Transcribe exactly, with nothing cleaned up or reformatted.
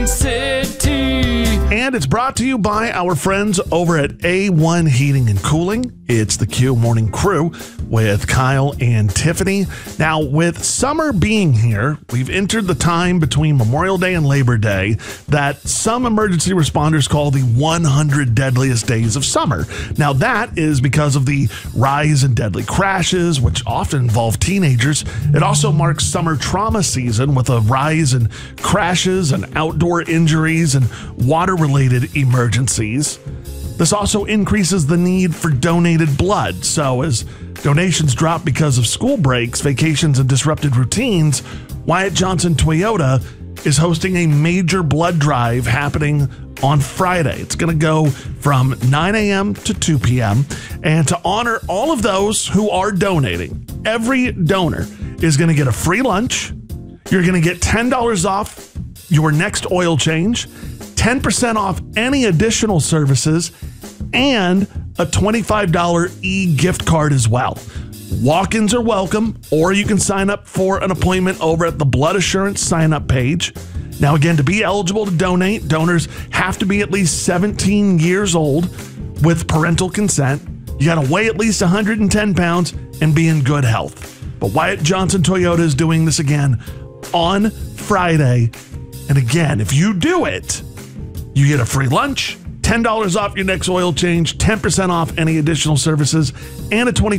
Sun City. And it's brought to you by our friends over at A one Heating and Cooling. It's the Q Morning Crew with Kyle and Tiffany. Now, with summer being here, we've entered the time between Memorial Day and Labor Day that some emergency responders call the one hundred deadliest days of summer. Now, that is because of the rise in deadly crashes, which often involve teenagers. It also marks summer trauma season with a rise in crashes and outdoor injuries and water-related emergencies. This also increases the need for donated blood. So as donations drop because of school breaks, vacations, and disrupted routines, Wyatt Johnson Toyota is hosting a major blood drive happening on Friday. It's going to go from nine a.m. to two p.m. And to honor all of those who are donating, every donor is going to get a free lunch. You're going to get ten dollars off your next oil change, ten percent off any additional services, and a twenty-five dollars e-gift card as well. Walk-ins are welcome, or you can sign up for an appointment over at the Blood Assurance sign-up page. Now, again, to be eligible to donate, donors have to be at least seventeen years old with parental consent. You got to weigh at least one hundred ten pounds and be in good health. But Wyatt Johnson Toyota is doing this again on Friday. And again, if you do it, you get a free lunch, ten dollars off your next oil change, ten percent off any additional services, and a twenty